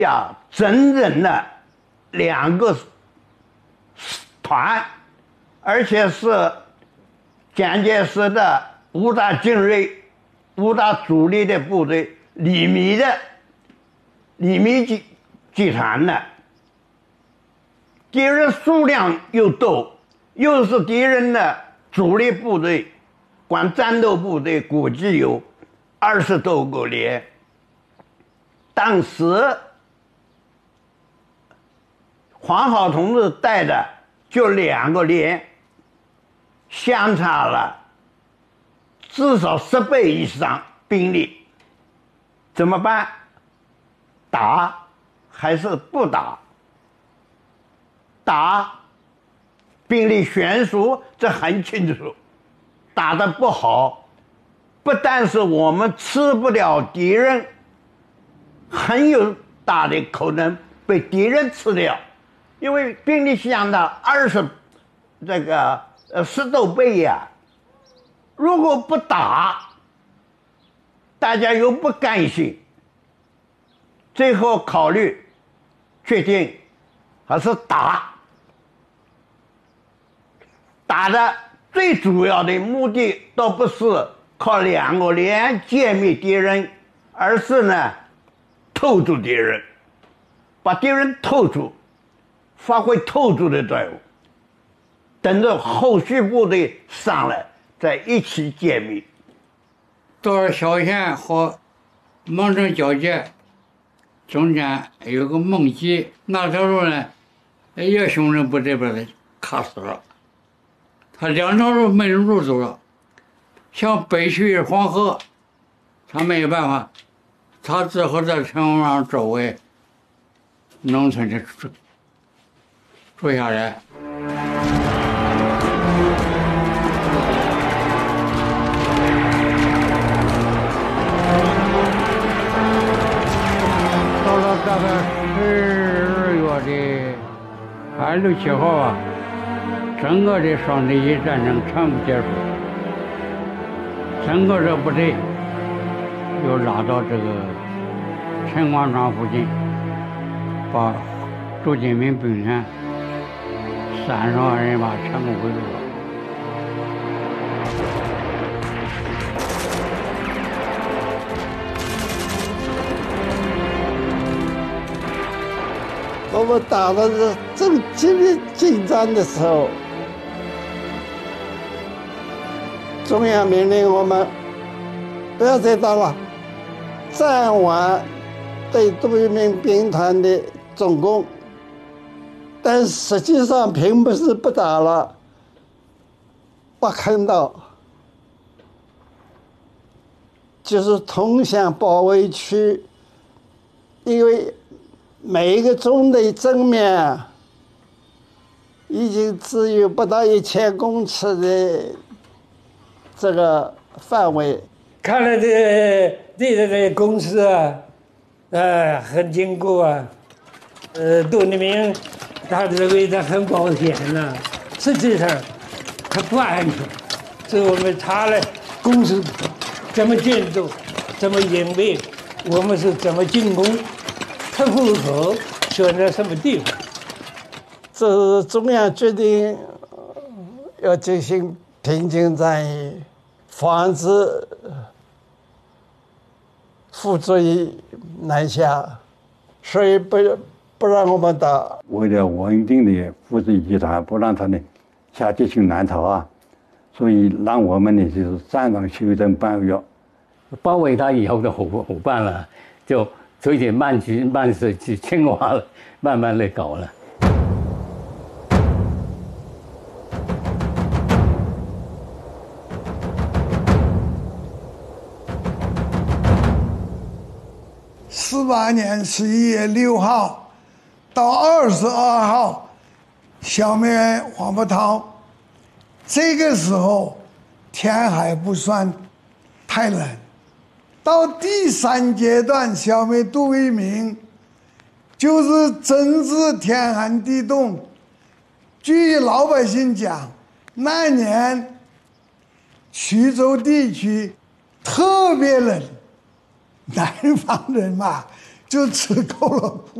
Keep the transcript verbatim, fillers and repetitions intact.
呀整整的两个团，而且是蒋介石的五大精锐、五大主力的部队李弥的李弥集集团的。敌人数量又多，又是敌人的主力部队，光战斗部队估计有二十多个连。当时黄好同志带的就两个连，相差了至少十倍以上兵力，怎么办？打还是不打？打，兵力悬殊，这很清楚。打得不好，不但是我们吃不了敌人，很有大的可能被敌人吃掉，因为兵力相当二十，这个呃十多倍呀、啊。如果不打，大家又不甘心，最后考虑决定还是打。打的最主要的目的倒不是靠两个连歼灭敌人，而是呢透住敌人，把敌人透住，发挥透住的作用，等着后续部队上来再一起歼灭。 到了萧县和蒙城交界中间有个孟集，那条路呢也熊人部这边的卡死了，他两条路没路走了，想北去黄河，他没有办法，他只好在城隍周围农村里住住下来。到了大概十二月的二六七号啊，整个的双十一战争全部结束，整个这部队又拉到这个陈广庄附近，把朱金明兵团三十万人马全部围住了。 我们打的是正激烈进战的时候，中央命令我们不要再打了，暂缓对杜聿明兵团的总攻。但实际上并不是不打了，我看到就是通向包围区，因为每一个中队正面已经只有不到一千公尺的这个范围。 看来这这个这攻势啊，呃，很坚固啊。呃，杜聿明他认为他很保险呐、啊，实际上他不安全。所以我们查了攻势怎么建筑，怎么应对，我们是怎么进攻。特符合选在什么地方？ 这是中央决定要进行平津战役，防止傅作义南下，所以不不让我们打。 为了稳定的傅作义集团，不让他呢下激情南逃啊，所以让我们呢就是战场休整半个月， 包围他以后的伙伙伴了，就。所以慢去慢是去清华了，慢慢的搞了。 四八年十一月六号到二十二号，消灭黄伯韬。这个时候天还不算太冷。到第三阶段消灭杜聿明，就是真是天寒地冻。据老百姓讲，那年衢州地区特别冷，南方人嘛就吃够了。